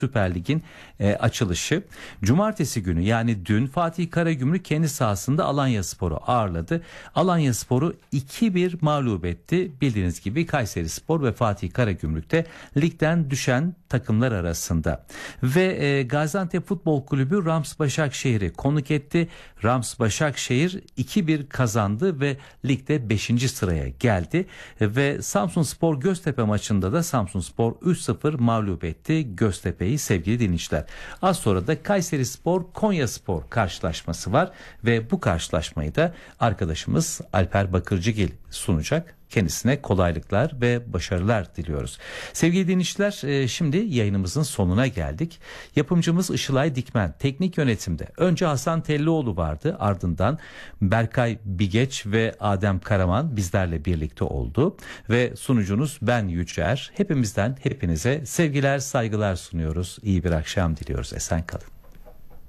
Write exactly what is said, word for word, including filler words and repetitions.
Süper Lig'in e, açılışı. Cumartesi günü yani dün Fatih Karagümrük kendi sahasında Alanyaspor'u ağırladı. Alanyaspor'u iki bir mağlup etti. Bildiğiniz gibi Kayserispor ve Fatih Karagümrük de ligden düşen takımlar arasında. Ve e, Gaziantep Futbol Kulübü Rams Başakşehir'i konuk etti. Rams Başakşehir iki bir kazandı ve ligde beşinci sıraya geldi. Ve Samsunspor Göztepe maçında da Samsunspor üç sıfır mağlup etti Göztepe'yi sevgili dinleyiciler. Az sonra da Kayserispor Konyaspor karşılaşması var ve bu karşılaşmayı da arkadaşımız Alper Bakırcıgil sunacak. Kendisine kolaylıklar ve başarılar diliyoruz. Sevgili dinleyiciler, şimdi yayınımızın sonuna geldik. Yapımcımız Işılay Dikmen, teknik yönetimde önce Hasan Tellioğlu vardı, ardından Berkay Bigeç ve Adem Karaman bizlerle birlikte oldu ve sunucunuz ben Yücer. Hepimizden hepinize sevgiler, saygılar sunuyoruz. İyi bir akşam diliyoruz. Esen kalın.